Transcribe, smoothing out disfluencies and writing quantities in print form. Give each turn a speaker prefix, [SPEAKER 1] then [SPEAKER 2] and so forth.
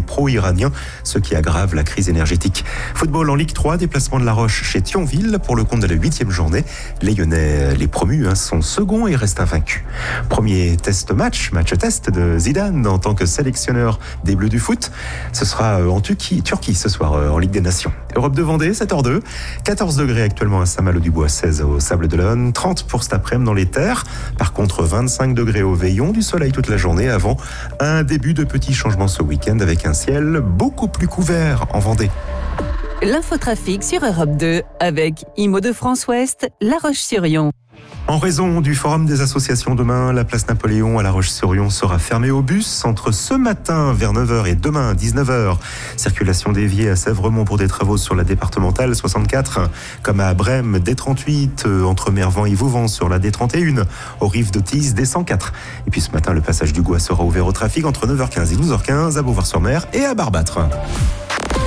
[SPEAKER 1] pro-iraniens, ce qui aggrave la crise énergétique. Football en Ligue 3, déplacement de La Roche chez Thionville pour le compte de la 8e journée. Les Lyonnais, les promus, sont seconds et restent invaincus. Premier match test de Zidane en tant que sélectionneur des Bleus du foot. Ce sera en Turquie ce soir en Ligue des Nations. Europe de Vendée, 7h02. 14 degrés actuellement à Saint-Malo-du-Bois, 16 au Sable d'Olonne, 30 pour cet après-midi dans les terres. Par contre, 25 degrés au Veillon, du soleil toute la journée avant un début de petits changements ce week-end avec un ciel beaucoup plus couvert en Vendée.
[SPEAKER 2] L'infotrafic sur Europe 2 avec Imo de France Ouest, La Roche-sur-Yon.
[SPEAKER 1] En raison du forum des associations demain, la place Napoléon à La Roche-sur-Yon sera fermée aux bus entre ce matin vers 9h et demain 19h. Circulation déviée à Sèvremont pour des travaux sur la départementale 64, comme à Brême, D38, entre Mervan et Vouvant sur la D31, aux rives d'Otis, D104. Et puis ce matin, le passage du Gois sera ouvert au trafic entre 9h15 et 12h15 à Beauvoir-sur-Mer et à Barbâtre.